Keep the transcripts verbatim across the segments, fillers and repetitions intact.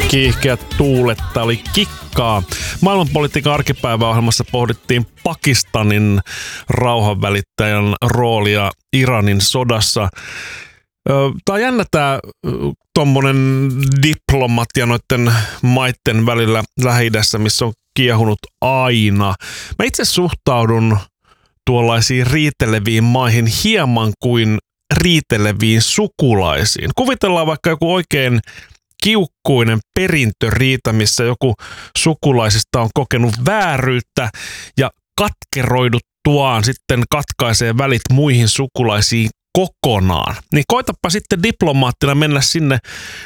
Kiihkeät tuuletta oli kikkaa. Maailmanpolitiikan arkipäiväohjelmassa pohdittiin Pakistanin rauhanvälittäjän roolia Iranin sodassa. Tämä on jännä tämä tommonen diplomatia noiden maiden välillä Lähi-idässä, missä on kiehunut aina. Mä itse suhtaudun tuollaisiin riiteleviin maihin hieman kuin riiteleviin sukulaisiin. Kuvitellaan vaikka joku oikein kiukkuinen perintöriita, missä joku sukulaisista on kokenut vääryyttä ja katkeroiduttuaan sitten katkaisee välit muihin sukulaisiin kokonaan. Niin koitapa sitten diplomaattina mennä sinne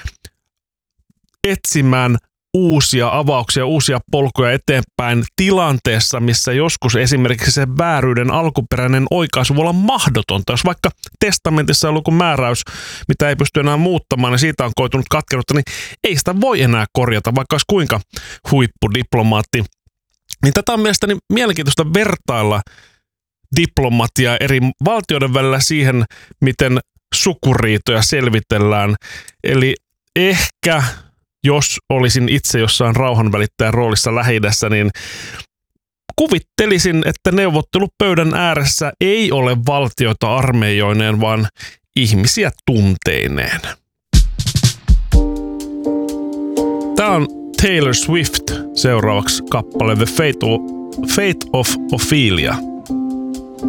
etsimään uusia avauksia, uusia polkuja eteenpäin tilanteessa, missä joskus esimerkiksi se vääryyden alkuperäinen oikaisu voi olla mahdotonta. Jos vaikka testamentissa on joku määräys, mitä ei pysty enää muuttamaan ja siitä on koitunut katkeruutta, niin ei sitä voi enää korjata, vaikka olisi kuinka huippudiplomaatti. Niin tätä on mielestäni mielenkiintoista vertailla diplomatiaa eri valtioiden välillä siihen, miten sukuriitoja selvitellään. Eli ehkä jos olisin itse jossain rauhanvälittäjän roolissa Lähi-idässä, niin kuvittelisin, että neuvottelupöydän ääressä ei ole valtioita armeijoineen, vaan ihmisiä tunteineen. Tämä on Taylor Swift, seuraavaksi kappale The Fate of, Fate of Ophelia.